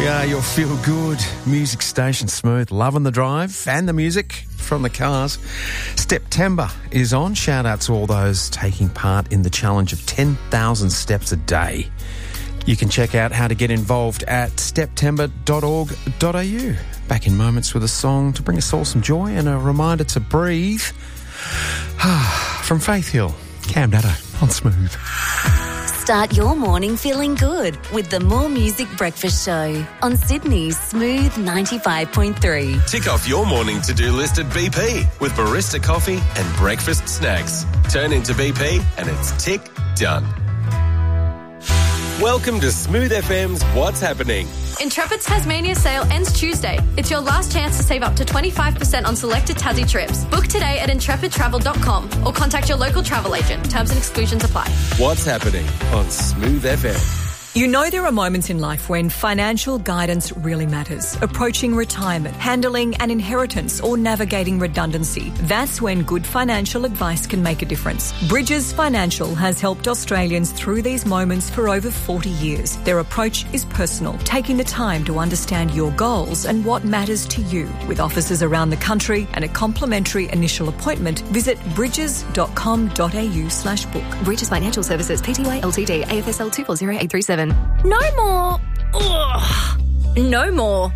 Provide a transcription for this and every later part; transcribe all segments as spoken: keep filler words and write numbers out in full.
We are your feel-good music station, Smooth. Loving the drive and the music from the cars. September is on. Shout out to all those taking part in the challenge of ten thousand steps a day. You can check out how to get involved at steptember dot org dot a u. Back in moments with a song to bring us all some joy and a reminder to breathe. From Faith Hill, Cam Datto on Smooth. Start your morning feeling good with the More Music Breakfast Show on Sydney's Smooth ninety-five point three. Tick off your morning to-do list at B P with barista coffee and breakfast snacks. Turn into B P and it's tick done. Welcome to Smooth F M's What's Happening. Intrepid Tasmania sale ends Tuesday. It's your last chance to save up to twenty-five percent on selected Tassie trips. Book today at intrepid travel dot com or contact your local travel agent. Terms and exclusions apply. What's Happening on Smooth F M. You know there are moments in life when financial guidance really matters. Approaching retirement, handling an inheritance or navigating redundancy. That's when good financial advice can make a difference. Bridges Financial has helped Australians through these moments for over forty years. Their approach is personal, taking the time to understand your goals and what matters to you. With offices around the country and a complimentary initial appointment, visit bridges dot com dot a u slash book. Bridges Financial Services, Pty Ltd, A F S L two four zero eight three seven. No more. Ugh. No more.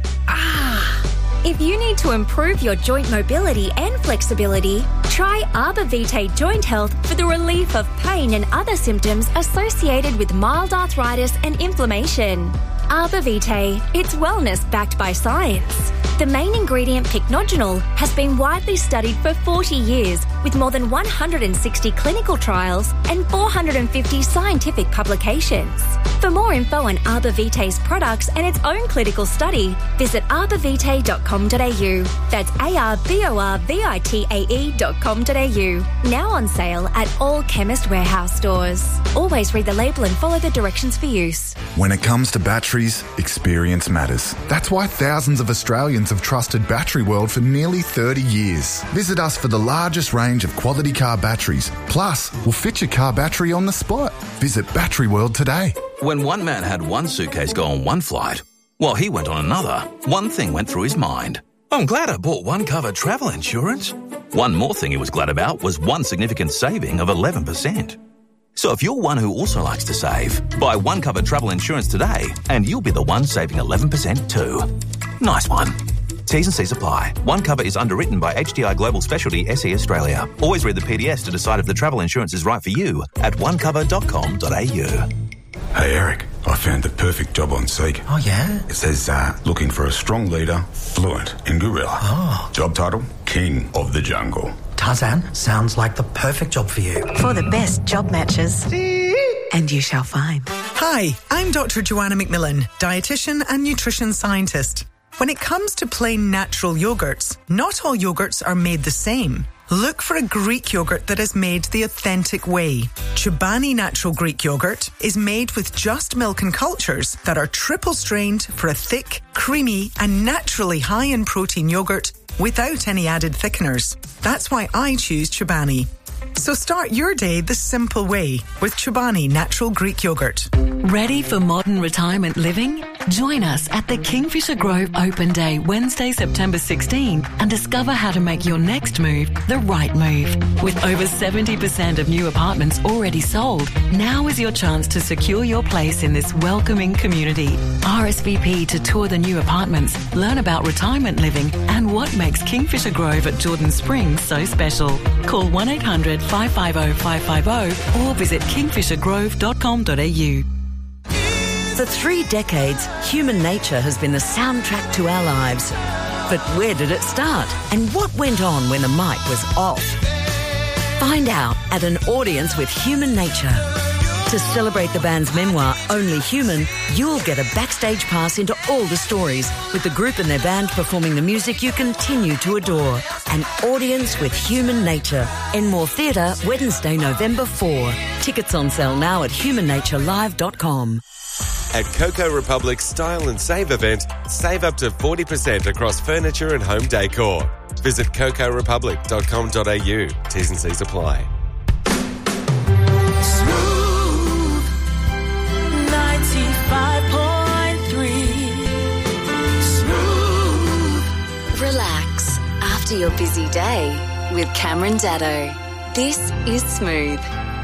Ah. If you need to improve your joint mobility and flexibility, try Arbor Vitae Joint Health for the relief of pain and other symptoms associated with mild arthritis and inflammation. Arbor Vitae, it's wellness backed by science. The main ingredient, pycnogenol, has been widely studied for forty years with more than one hundred sixty clinical trials and four hundred fifty scientific publications. For more info on Arbor Vitae's products and its own clinical study, visit arbor vitae dot com dot a u. That's A R B O R V I T A E dot com dot a u. Now on sale at all Chemist Warehouse stores. Always read the label and follow the directions for use. When it comes to batteries, experience matters. That's why thousands of Australians have trusted Battery World for nearly thirty years. Visit us for the largest range of quality car batteries. Plus, we'll fit your car battery on the spot. Visit Battery World today. When one man had one suitcase go on one flight, while he went on another, one thing went through his mind. I'm glad I bought one cover travel insurance. One more thing he was glad about was one significant saving of eleven percent. So if you're one who also likes to save, buy one cover travel insurance today and you'll be the one saving eleven percent too. Nice one. T's and C's apply. One cover is underwritten by H D I Global Specialty S E Australia. Always read the P D S to decide if the travel insurance is right for you at one cover dot com dot a u. Hey Eric, I found the perfect job on Seek. Oh yeah? It says uh, looking for a strong leader, fluent in gorilla. Oh. Job title, King of the Jungle. Tarzan, sounds like the perfect job for you. For the best job matches. And you shall find. Hi, I'm Doctor Joanna McMillan, dietitian and nutrition scientist. When it comes to plain natural yogurts, not all yogurts are made the same. Look for a Greek yogurt that is made the authentic way. Chobani Natural Greek Yogurt is made with just milk and cultures that are triple strained for a thick, creamy and naturally high in protein yogurt without any added thickeners. That's why I choose Chobani. So start your day the simple way with Chobani Natural Greek Yogurt. Ready for modern retirement living? Join us at the Kingfisher Grove Open Day, Wednesday, September sixteenth, and discover how to make your next move the right move. With over seventy percent of new apartments already sold, now is your chance to secure your place in this welcoming community. R S V P to tour the new apartments, learn about retirement living and what makes Kingfisher Grove at Jordan Springs so special. Call one eight hundred five five zero five five zero or visit kingfisher grove dot com dot a u. For three decades, human nature has been the soundtrack to our lives. But where did it start? And what went on when the mic was off? Find out at an audience with Human Nature. To celebrate the band's memoir, Only Human, you'll get a backstage pass into all the stories, with the group and their band performing the music you continue to adore. An audience with Human Nature. Enmore Theatre, Wednesday, November fourth. Tickets on sale now at human nature live dot com. At Coco Republic's Style and Save event, save up to forty percent across furniture and home decor. Visit coco republic dot com dot a u. T's and C's apply. Smooth ninety-five point three. after your busy day with Cameron Daddo. This is Smooth.